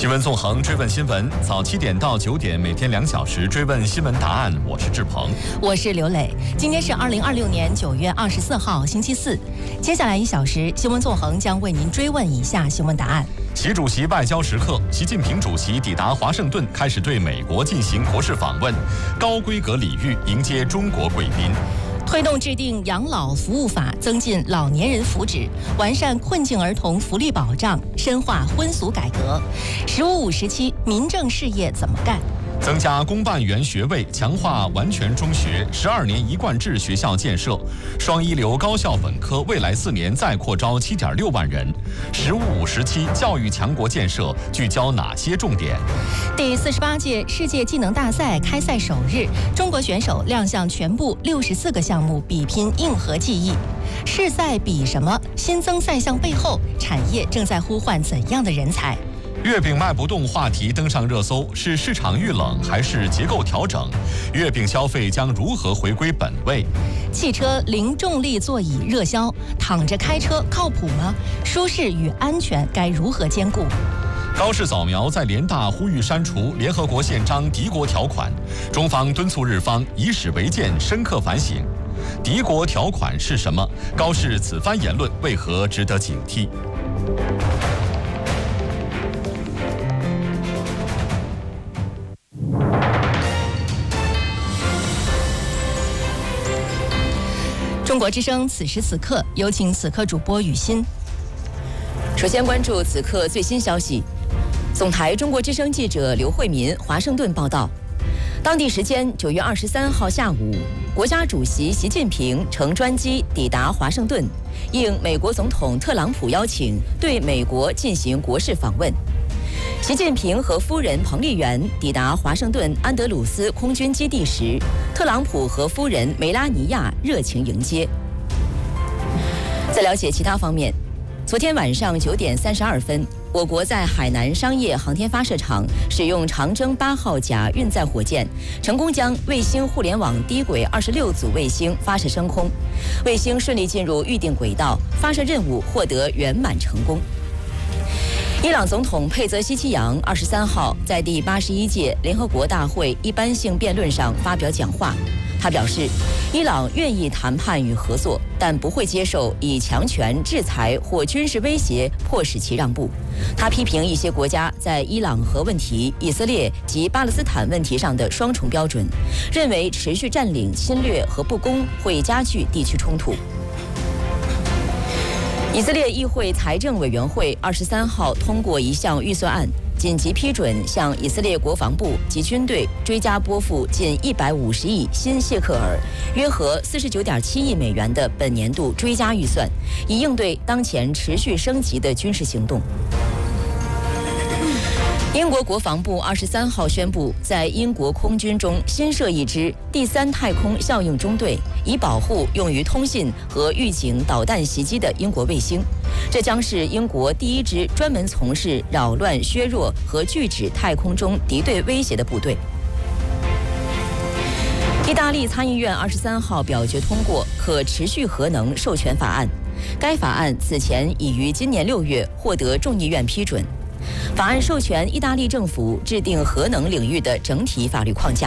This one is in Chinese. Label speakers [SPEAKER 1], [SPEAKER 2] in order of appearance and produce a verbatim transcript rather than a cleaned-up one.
[SPEAKER 1] 新闻纵横，追问新闻，早七点到九点，每天两小时追问新闻答案。我是志鹏，
[SPEAKER 2] 我是刘磊。今天是二零二六年九月二十四号，星期四。接下来一小时，新闻纵横将为您追问以下新闻答案。
[SPEAKER 1] 习主席外交时刻，习近平主席抵达华盛顿，开始对美国进行国事访问，高规格礼遇迎接中国贵宾。
[SPEAKER 2] 推动制定养老服务法，增进老年人福祉，完善困境儿童福利保障，深化婚俗改革。十五五时期，民政事业怎么干？
[SPEAKER 1] 增加公办员学位，强化完全中学，十二年一贯制学校建设，双一流高校本科未来四年再扩招七点六万人。十五五时期教育强国建设聚焦哪些重点？
[SPEAKER 2] 第四十八届世界技能大赛开赛首日，中国选手亮相全部六十四个项目，比拼硬核技艺。世赛比什么？新增赛项背后，产业正在呼唤怎样的人才？
[SPEAKER 1] 月饼卖不动话题登上热搜，是市场遇冷还是结构调整？月饼消费将如何回归本位？
[SPEAKER 2] 汽车零重力座椅热销，躺着开车靠谱吗？舒适与安全该如何兼顾？
[SPEAKER 1] 高市早苗在联大呼吁删除联合国宪章敌国条款，中方敦促日方以史为鉴，深刻反省。敌国条款是什么？高市此番言论为何值得警惕？
[SPEAKER 2] 中国之声此时此刻，有请此刻主播雨欣。
[SPEAKER 3] 首先关注此刻最新消息。总台中国之声记者刘慧民华盛顿报道，当地时间九月二十三号下午，国家主席习近平乘专机抵达华盛顿，应美国总统特朗普邀请，对美国进行国事访问。习近平和夫人彭丽媛抵达华盛顿安德鲁斯空军基地时，特朗普和夫人梅拉尼亚热情迎接。在了解其他方面，昨天晚上九点三十二分，我国在海南商业航天发射场使用长征八号甲运载火箭，成功将卫星互联网低轨二十六组卫星发射升空，卫星顺利进入预定轨道，发射任务获得圆满成功。伊朗总统佩泽希奇扬二十三号在第八十一届联合国大会一般性辩论上发表讲话。他表示，伊朗愿意谈判与合作，但不会接受以强权、制裁或军事威胁迫使其让步。他批评一些国家在伊朗核问题、以色列及巴勒斯坦问题上的双重标准，认为持续占领、侵略和不公会加剧地区冲突。以色列议会财政委员会二十三号通过一项预算案，紧急批准向以色列国防部及军队追加拨付近一百五十亿新谢克尔，约合四十九点七亿美元的本年度追加预算，以应对当前持续升级的军事行动。英国国防部二十三号宣布，在英国空军中新设一支第三太空效应中队，以保护用于通信和预警导弹袭击的英国卫星。这将是英国第一支专门从事扰乱、削弱和拒止太空中敌对威胁的部队。意大利参议院二十三号表决通过可持续核能授权法案，该法案此前已于今年六月获得众议院批准。法案授权意大利政府制定核能领域的整体法律框架。